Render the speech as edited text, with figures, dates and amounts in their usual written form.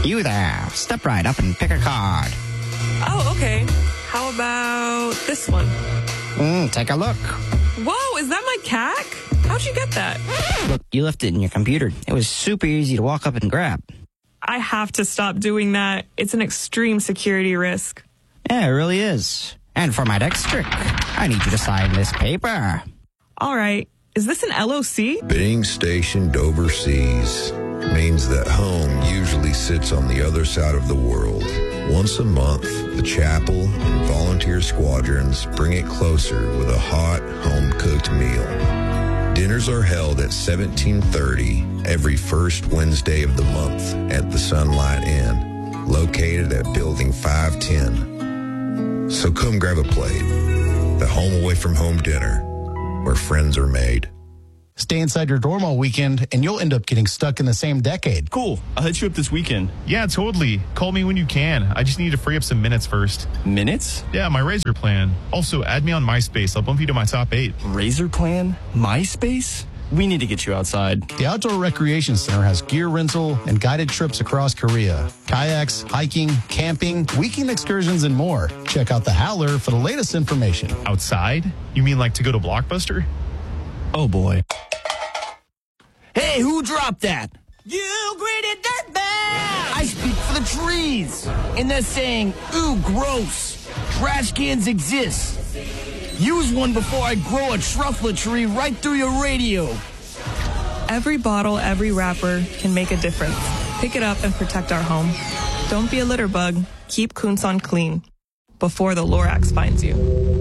You there, step right up and pick a card. Oh, okay. How about this one? Take a look. Whoa, is that my CAC? How'd you get that? Look, you left it in your computer. It was super easy to walk up and grab. I have to stop doing that. It's an extreme security risk. Yeah, it really is. And for my next trick, I need you to sign this paper. All right. Is this an LOC? Being stationed overseas means that home usually sits on the other side of the world. Once a month, the chapel and volunteer squadrons bring it closer with a hot, home-cooked meal. Dinners are held at 1730 every first Wednesday of the month at the Sunlight Inn, located at Building 510. So come grab a plate. The home away from home dinner, where friends are made. Stay inside your dorm all weekend, and you'll end up getting stuck in the same decade. Cool. I'll hit you up this weekend. Yeah, totally. Call me when you can. I just need to free up some minutes first. Minutes? Yeah, my Razor plan. Also, add me on MySpace. I'll bump you to my top 8. Razor plan? MySpace? We need to get you outside. The Outdoor Recreation Center has gear rental and guided trips across Korea. Kayaks, hiking, camping, weekend excursions, and more. Check out the Howler for the latest information. Outside? You mean like to go to Blockbuster? Oh, boy. Hey, who dropped that? You greedy dirtbag! I speak for the trees. And they're saying, ooh, gross. Trash cans exist. Use one before I grow a truffle tree right through your radio. Every bottle, every wrapper can make a difference. Pick it up and protect our home. Don't be a litter bug. Keep Kunsan clean before the Lorax finds you.